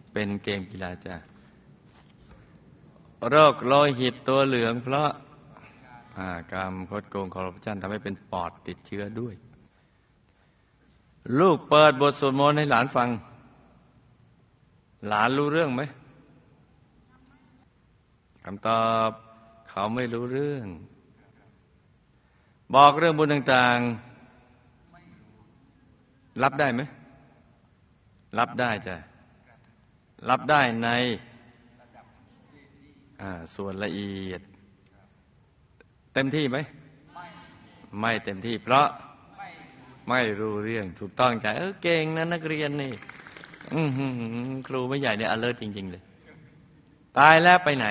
เป็นเกมกีฬาจ้ะโรคโลหิตตัวเหลืองเพราะกรรมคดโกงคอร์รัปชันทำให้เป็นปอดติดเชื้อด้วยลูกเปิดบทสวดมนต์ให้หลานฟังหลานรู้เรื่องไหมคำตอบเขาไม่รู้เรื่องบอกเรื่องบุญต่างๆรับได้ไหมรับได้จ้ะรับได้ในส่วนละเอียดเต็มที่ไหมไม่เต็มที่เพราะไม่รู้เรื่องถูกต้องจ้ะเก่งนะนักเรียนนี่ครูไม่ใหญ่เนี่ยalertจริงๆเลยตายแล้วไปไหน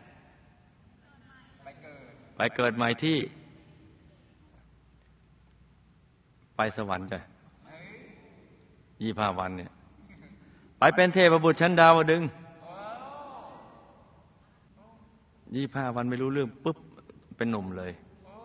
ไปเกิดใหม่ที่ไปสวรรค์จ้ะ25 วันเนี่ยไปเป็นเทพบุตรชั้นดาวดึงส์25 วันไม่รู้เรื่องปุ๊บเป็นหนุ่มเลย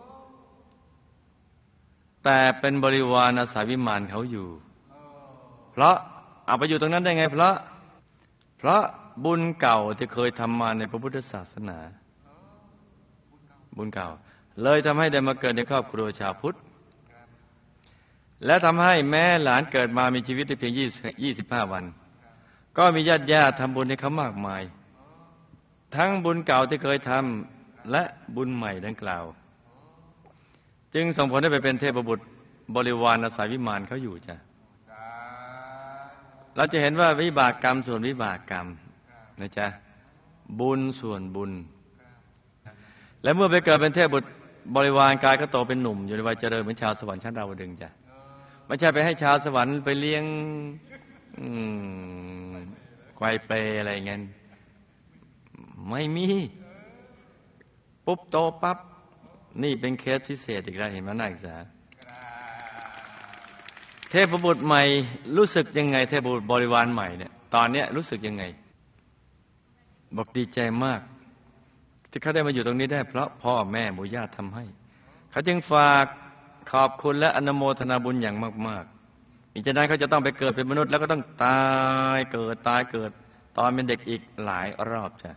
แต่เป็นบริวารอาศัยวิมานเขาอยู่เพราะเอาไปอยู่ตรงนั้นได้ไงเพราะบุญเก่าที่เคยทำมาในพระพุทธศาสนาบุญเก่าเลยทำให้ได้มาเกิดในครอบครัวชาวพุทธและทำให้แม้หลานเกิดมามีชีวิตได้เพียง25 วันก็มีญาติทำบุญให้เขามากมายทั้งบุญเก่าที่เคยทำและบุญใหม่ดังกล่าวจึงส่งผลให้ไปเป็นเทพบุตรบริวารอาศัยวิมานเขาอยู่จ้ะเราจะเห็นว่าวิบากกรรมส่วนวิบากกรรมนะจ๊ะบุญส่วนบุญและเมื่อไปเกิดเป็นเทพบุตรบริวารกายก็โตเป็นหนุ่มอยู่ในวัยเจริญเหมือนชาวสวรรค์ชั้นดาวดึงส์จ้ะไม่ใช่ไปให้ชาวสวรรค์ไปเลี้ยงไกวเปรอะไรเงี้ยไม่มีปุ๊บโตปั๊บนี่เป็นเคสพิเศษอีกแล้วเห็นไหมนักศึกษาเทพบุตรใหม่รู้สึกยังไงเทพบุตรบริวารใหม่เนี่ยตอนเนี้ยรู้สึกยังไงบอกดีใจมากที่เขาได้มาอยู่ตรงนี้ได้เพราะพ่อแม่หมู่ญาติทำให้เขาจึงฝากขอบคุณและอนุโมทนาบุญอย่างมากๆมิฉะนั้นเขาจะต้องไปเกิดเป็นมนุษย์แล้วก็ต้องตายเกิดตอนเป็นเด็กอีกหลายรอบจ้ะ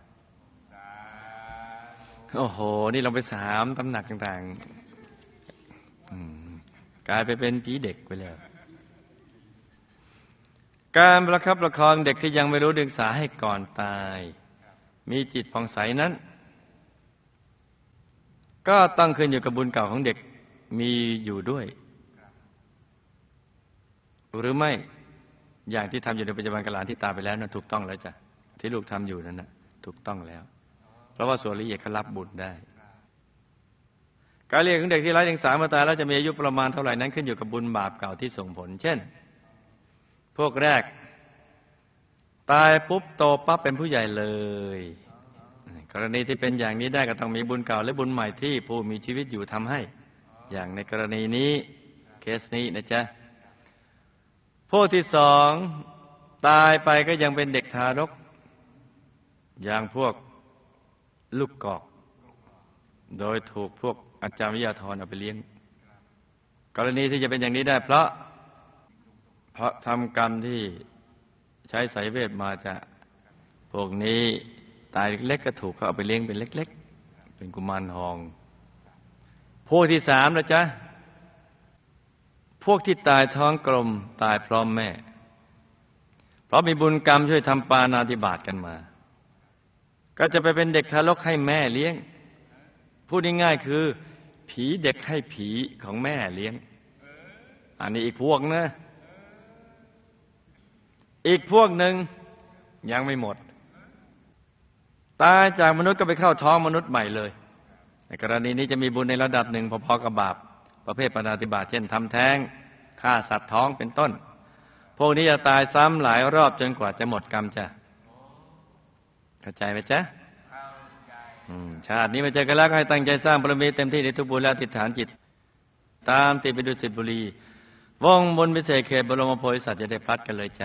โอ้โหนี่เราไป3 ตำหนักต่างๆกลายไปเป็นผีเด็กไปแล้วการประคับประคองเด็กที่ยังไม่รู้ดึงสาให้ก่อนตายมีจิตผ่องใสนั้นก็ต้องขึ้นอยู่กับบุญเก่าของเด็กมีอยู่ด้วยหรือไม่อย่างที่ทำอยู่ในปัจจุบันกับหลานที่ตายไปแล้วนั้นถูกต้องแล้วจ้ะที่ลูกทำอยู่นั้นนะถูกต้องแล้วเพราะว่าส่วนละเอียดเขารับบุญได้การเรียกของเด็กที่ไร้เดียงสามาตายแล้วจะมีอายุประมาณเท่าไหร่นั้นขึ้นอยู่กับบุญบาปเก่าที่ส่งผลเช่นพวกแรกตายปุ๊บโตปั๊บเป็นผู้ใหญ่เลยกรณีที่เป็นอย่างนี้ได้ก็ต้องมีบุญเก่าและบุญใหม่ที่ผู้มีชีวิตอยู่ทำให้อย่างในกรณีนี้เคสนี้นะจ๊ะพวกที่2ตายไปก็ยังเป็นเด็กทารกอย่างพวกลูกกอกโดยถูกพวกอาจารย์วิทยาธรเอาไปเลี้ยงกรณีที่จะเป็นอย่างนี้ได้เพราะทำกรรมที่ใช้สายเวทมาจะพวกนี้ตายเล็กๆก็ถูกเขาเอาไปเลี้ยงเป็นเล็กๆเป็นกุมารทองพวกที่3นะจ๊ะพวกที่ตายท้องกลมตายพร้อมแม่เพราะมีบุญกรรมช่วยทำปาณาติบาตกันมาก็จะไปเป็นเด็กทารกให้แม่เลี้ยงพูดง่ายๆคือผีเด็กให้ผีของแม่เลี้ยงอันนี้อีกพวกนะอีกพวกหนึ่งยังไม่หมดตายจากมนุษย์ก็ไปเข้าท้องมนุษย์ใหม่เลยในกรณีนี้จะมีบุญในระดับหนึ่งพอๆกับบาปประเภทปาณาติบาตเช่นทำแท้งฆ่าสัตว์ท้องเป็นต้นพวกนี้จะตายซ้ำหลายรอบจนกว่าจะหมดกรรมจ้ะเข้าใจไหมจ๊ะชาตินี้มาเจอกันแล้วก็ให้ตั้งใจสร้างบารมีเต็มที่ในทุกบุญและอธิษฐานจิตตามติดไปดุสิตบุรีวงบนพิเศษเขตบรมโพธิสัตว์จะได้พลัดกันเลยจ้ะ